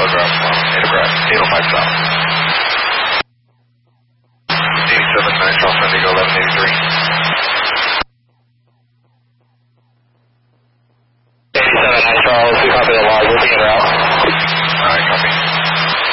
Aircraft, 805 south. 87, 9 Charles Indigo, 1183. 87, 9 Charles, we copy the log, moving it out.